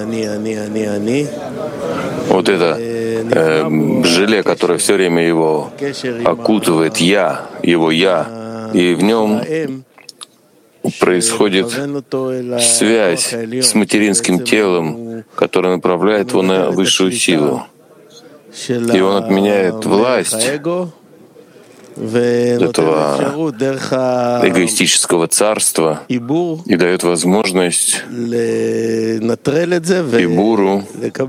Вот это желе, которое все время его окутывает его я, и в нем происходит связь с материнским телом, которое направляет его на высшую силу. И он отменяет власть этого эгоистического царства и дает возможность Ибуру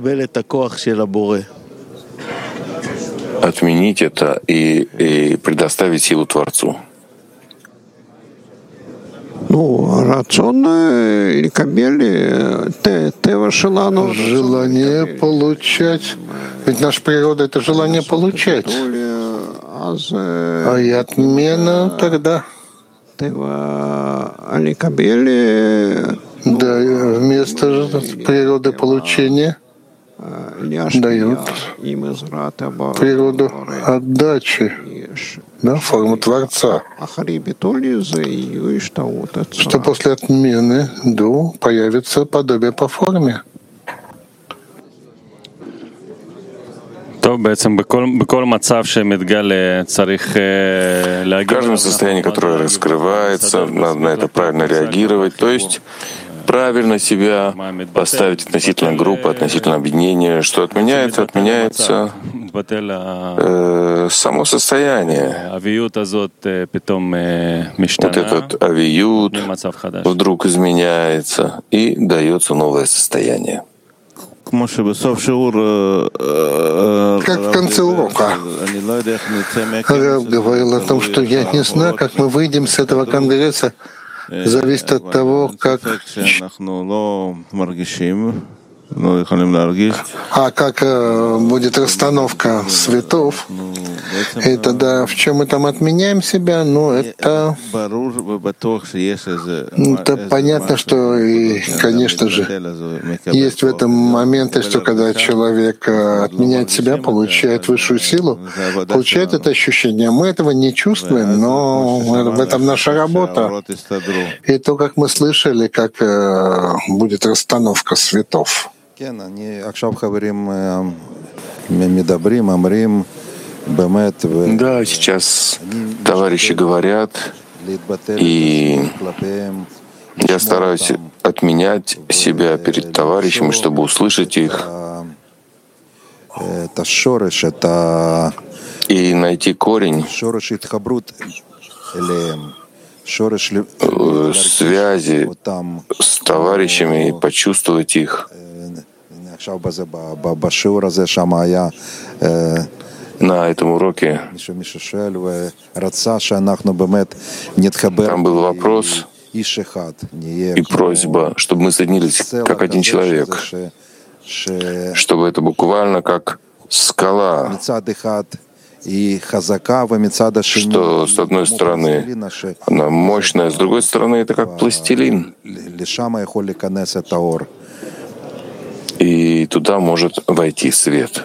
отменить это и предоставить силу Творцу. Желание получать. Ведь наша природа — это желание получать. А и отмена тогда? Да, вместо природы получения дают природу отдачи, да, форму Творца. Что после отмены появится подобие по форме. В каждом состоянии, которое раскрывается, надо на это правильно реагировать, то есть правильно себя поставить относительно группы, относительно объединения, что отменяется само состояние. Вот этот авиют вдруг изменяется и дается новое состояние. Как в конце урока Рав говорил о том, что я не знаю, как мы выйдем с этого конгресса, зависит от того, как будет расстановка светов. И тогда в чем мы там отменяем себя? Это понятно, что и, конечно же, есть в этом моменты, что когда человек отменяет себя, получает высшую силу, получает это ощущение. Мы этого не чувствуем, но в этом наша работа. И то, как мы слышали, как будет расстановка светов. Да, сейчас товарищи говорят, и я стараюсь отменять себя перед товарищами, чтобы услышать их и найти корень связи с товарищами и почувствовать их. На этом уроке там был вопрос и просьба, чтобы мы соединились как один человек, чтобы это буквально как скала, что с одной стороны она мощная, с другой стороны это как пластилин. И туда может войти свет.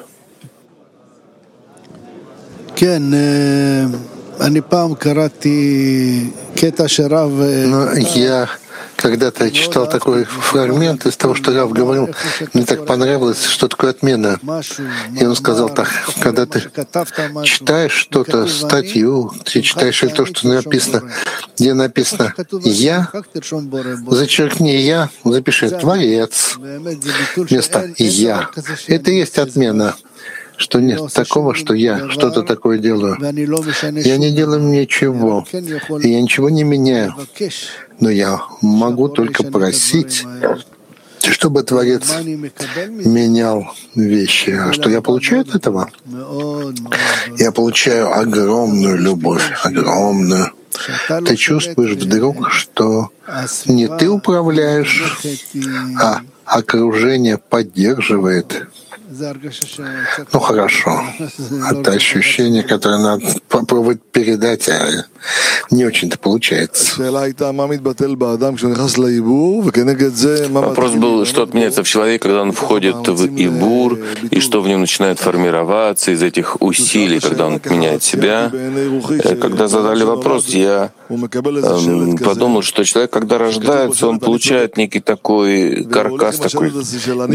Я когда-то читал такой фрагмент из того, что Рав говорил, мне так понравилось, что такое отмена. И он сказал так: когда ты читаешь что-то, статью, ты читаешь или то, что написано, где написано «я», зачеркни «я», запиши «творец» вместо «я». Это и есть отмена. Что нет такого, что я что-то такое делаю. Я не делаю ничего, и я ничего не меняю. Но я могу только просить, чтобы Творец менял вещи. А что я получаю от этого? Я получаю огромную любовь, огромную. Ты чувствуешь вдруг, что не ты управляешь, а окружение поддерживает. Ну хорошо. Это ощущение, которое надо попробовать передать, а не очень-то получается. Вопрос был, что отменяется в человеке, когда он входит в Ибур, и что в нем начинает формироваться из этих усилий, когда он отменяет себя. Когда задали вопрос, я подумал, что человек, когда рождается, он получает некий такой каркас, такой